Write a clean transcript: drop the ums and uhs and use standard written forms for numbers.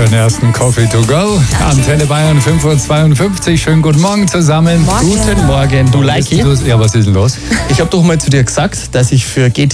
für den ersten Coffee to go. Antenne Bayern 5:52 Uhr. Schönen guten Morgen zusammen. Guten Morgen. Du Was ist denn los? Ja, was ist denn los? Ich habe doch mal zu dir gesagt, dass ich für GT